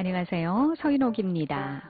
안녕하세요. 서인옥입니다.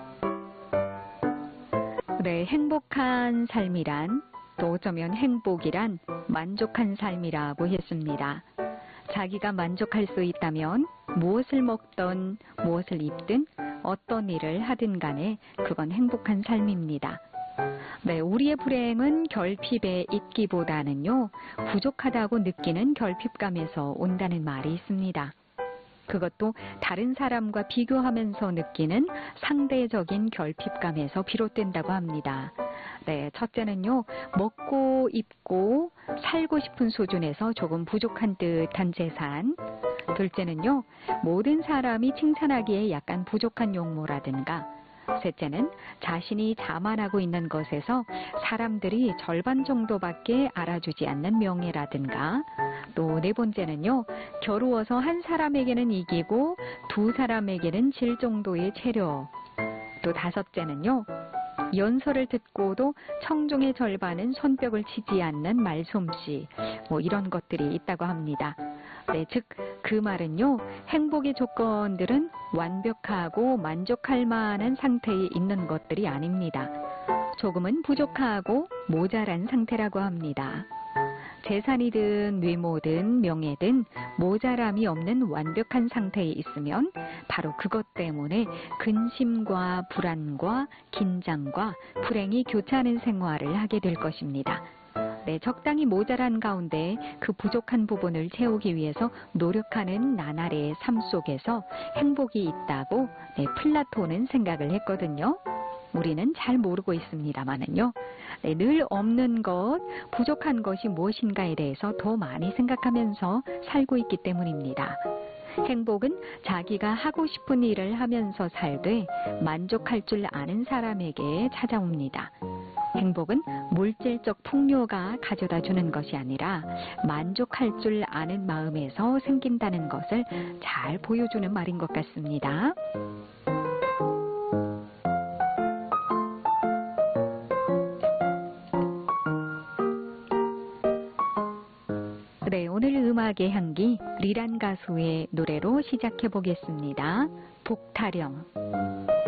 네, 행복한 삶이란, 또 어쩌면 행복이란 만족한 삶이라고 했습니다. 자기가 만족할 수 있다면 무엇을 먹든 무엇을 입든 어떤 일을 하든 간에 그건 행복한 삶입니다. 네, 우리의 불행은 결핍에 있기보다는요, 부족하다고 느끼는 결핍감에서 온다는 말이 있습니다. 그것도 다른 사람과 비교하면서 느끼는 상대적인 결핍감에서 비롯된다고 합니다. 네, 첫째는요, 먹고 입고 살고 싶은 수준에서 조금 부족한 듯한 재산. 둘째는요, 모든 사람이 칭찬하기에 약간 부족한 용모라든가. 셋째는 자신이 자만하고 있는 것에서 사람들이 절반 정도밖에 알아주지 않는 명예라든가, 또 네 번째는요, 겨루어서 한 사람에게는 이기고 두 사람에게는 질 정도의 체력. 또 다섯째는요, 연설을 듣고도 청중의 절반은 손뼉을 치지 않는 말솜씨, 이런 것들이 있다고 합니다. 네, 즉 그 말은요, 행복의 조건들은 완벽하고 만족할 만한 상태에 있는 것들이 아닙니다. 조금은 부족하고 모자란 상태라고 합니다. 재산이든 외모든 명예든 모자람이 없는 완벽한 상태에 있으면 바로 그것 때문에 근심과 불안과 긴장과 불행이 교차하는 생활을 하게 될 것입니다. 네, 적당히 모자란 가운데 그 부족한 부분을 채우기 위해서 노력하는 나날의 삶 속에서 행복이 있다고 플라톤은 생각을 했거든요. 우리는 잘 모르고 있습니다만은요. 네, 늘 없는 것, 부족한 것이 무엇인가에 대해서 더 많이 생각하면서 살고 있기 때문입니다. 행복은 자기가 하고 싶은 일을 하면서 살되 만족할 줄 아는 사람에게 찾아옵니다. 행복은 물질적 풍요가 가져다 주는 것이 아니라 만족할 줄 아는 마음에서 생긴다는 것을 잘 보여주는 말인 것 같습니다. 네, 오늘 음악의 향기, 리란 가수의 노래로 시작해 보겠습니다. 복타령.